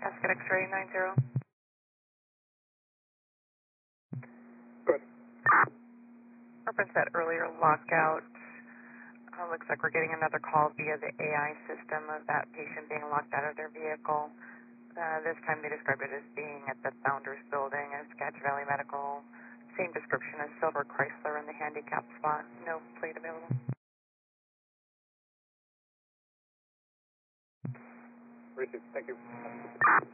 Cascade X-ray 90. Good. Reference that earlier lockout. Looks like we're getting another call via the AI system of that patient being locked out of their vehicle. This time they described it as being at the Founders Building at Skagit Valley Medical. Same description as Silver Chrysler in the handicap spot. No plate available. Received. Thank you.